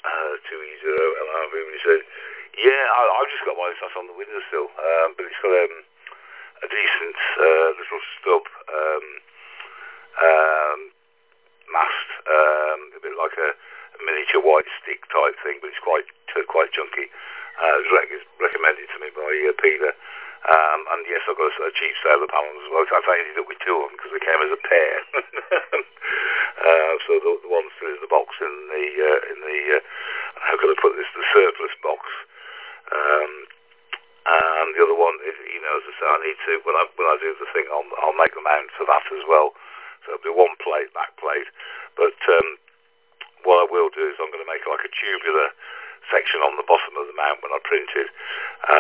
2E0LRV, and he said, yeah, I've just got mine that's on the windowsill, but it's got a decent little stub mast, a bit like a miniature white stick type thing, but it's quite chunky. It was recommended to me by Peter. And yes, I've got a cheap sale of panels as well. So I've ended up with two of them because they came as a pair. So the one still in the box in the how can I put this? The surplus box. And the other one, he knows that I need to when I do the thing, I'll make the mount for that as well. So it'll be one plate, back plate. But what I will do is I'm going to make like a tubular section on the bottom of the mount when I print it.